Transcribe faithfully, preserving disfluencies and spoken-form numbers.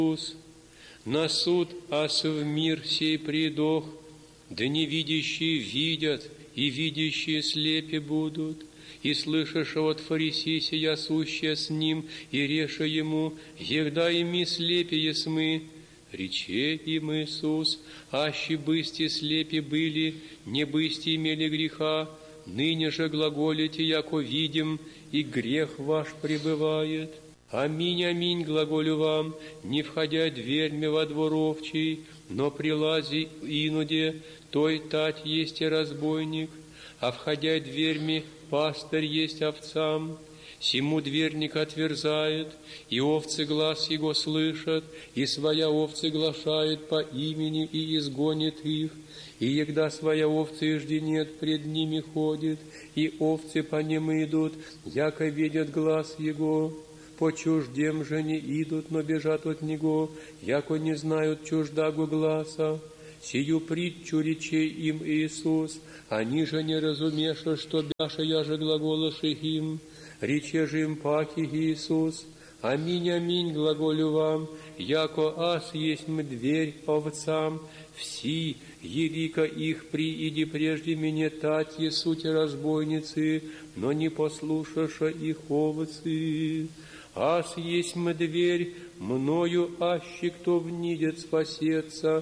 Иисус, на суд ас в мир сей придох, да невидящие видят, и видящие слепи будут, и слышавшего от фарисея сия сущая с ним, и реша ему, егда и ми слепи мы. Рече им Иисус, аще бысти слепи были, не бысти имели греха, ныне же глаголите, яко видим, и грех ваш пребывает. Аминь, аминь, глаголю вам, не входя дверьми во двор овчий, но прилази инуде, той тать есть и разбойник, а входя дверьми, пастырь есть овцам. Сему дверник отверзает, и овцы глас его слышат, и своя овцы глашает по имени, и изгонит их. И егда своя овцы ижденет пред ними ходит, и овцы по ним идут, яко видят глас его. По чуждем же не идут, но бежат от него, яко не знают чуждагу гласа. Сию притчу речей им Иисус, они же не разумеша, что бяша я же глаголоши им. Рече же им паки Иисус, аминь, аминь, глаголю вам, яко ас есть мы дверь овцам, все, елика их прииди прежде меня татьи сути разбойницы, но не послушаша их овцы. Ас есть мы дверь, мною аще кто внидет спасется,